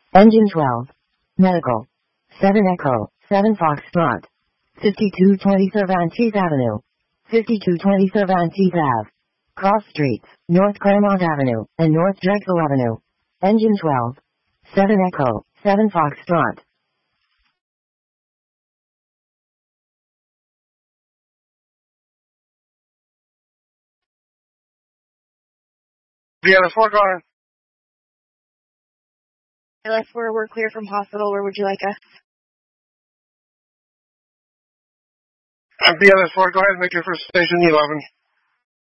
Engine 12. Medical. 7 Echo, 7 Foxtrot. 5220 Cervantes Avenue. 5220 Cervantes Ave. Cross Streets, North Claremont Avenue, and North Drexel Avenue. Engine 12. 7 Echo, 7 Foxtrot. BLS4, go ahead. BLS4, we're clear from hospital. Where would you like us? BLS4, go ahead and make your first station 11.